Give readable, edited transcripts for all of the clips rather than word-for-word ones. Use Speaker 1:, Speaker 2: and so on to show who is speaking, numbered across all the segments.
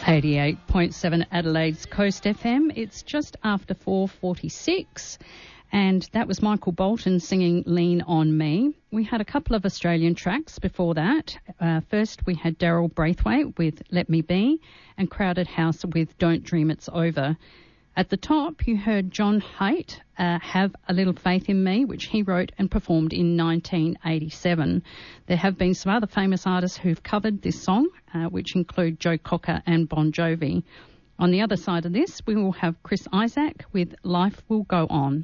Speaker 1: 88.7 Adelaide's Coast FM. It's just after 4:46, and that was Michael Bolton singing Lean On Me. We had a couple of Australian tracks before that. First, we had Daryl Braithwaite with Let Me Be and Crowded House with Don't Dream It's Over. At the top, you heard John Haidt, Have a Little Faith in Me, which he wrote and performed in 1987. There have been some other famous artists who've covered this song, which include Joe Cocker and Bon Jovi. On the other side of this, we will have Chris Isaak with Life Will Go On.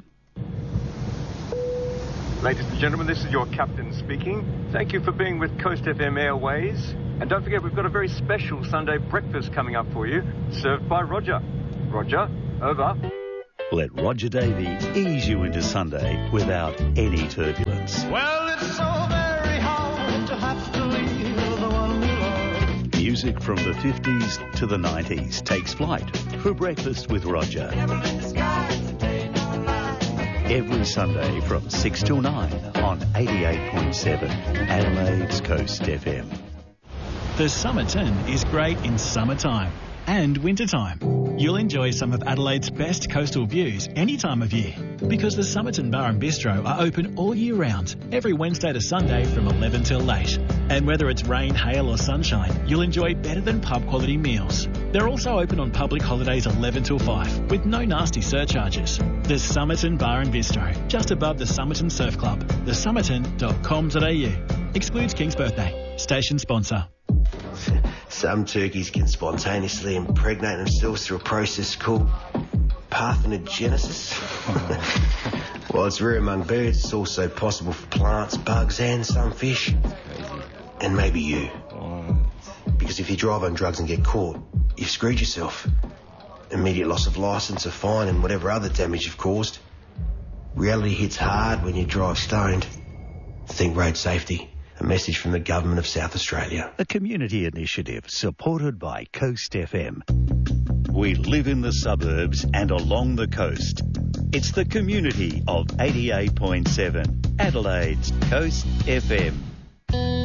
Speaker 2: Ladies and gentlemen, this is your captain speaking. Thank you for being with Coast FM Airways. And don't forget, we've got a very special Sunday breakfast coming up for you, served by Roger. Roger, over.
Speaker 3: Let Roger Davey ease you into Sunday without any turbulence.
Speaker 4: Well, it's so very hard to have to leave the one we love.
Speaker 3: Music from the 50s to the 90s takes flight for Breakfast with Roger. Every Sunday from 6 till 9 on 88.7 Adelaide's Coast FM.
Speaker 5: The Somerton is great in summertime and wintertime. You'll enjoy some of Adelaide's best coastal views any time of year because the Somerton Bar and Bistro are open all year round, every Wednesday to Sunday from 11 till late. And whether it's rain, hail or sunshine, you'll enjoy better than pub quality meals. They're also open on public holidays 11 till 5 with no nasty surcharges. The Somerton Bar and Bistro, just above the Somerton Surf Club, thesomerton.com.au. Excludes King's Birthday. Station sponsor.
Speaker 6: Some turkeys can spontaneously impregnate themselves through a process called parthenogenesis. While it's rare among birds, it's also possible for plants, bugs and some fish. And maybe you. Because if you drive on drugs and get caught, you've screwed yourself. Immediate loss of licence, a fine and whatever other damage you've caused. Reality hits hard when you drive stoned. Think road safety. A message from the Government of South Australia.
Speaker 3: A community initiative supported by Coast FM. We live in the suburbs and along the coast. It's the community of 88.7 Adelaide's Coast FM.